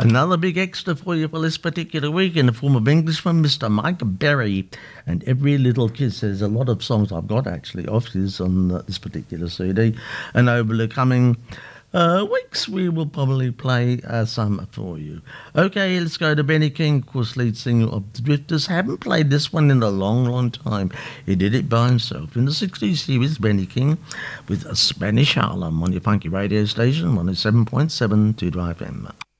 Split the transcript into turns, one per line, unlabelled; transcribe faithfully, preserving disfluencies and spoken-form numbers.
Another big extra for you for this particular week in the form of Englishman, Mister Mike Berry, and Every Little Kiss. There's a lot of songs I've got actually off his on uh, this particular C D, and over the coming uh, weeks we will probably play uh, some for you. Okay, let's go to Benny King, of course, lead singer of the Drifters. Haven't played this one in a long, long time. He did it by himself. In the sixties, he was Benny King with a Spanish Harlem on your funky radio station, one oh seven point seven Tudor F M.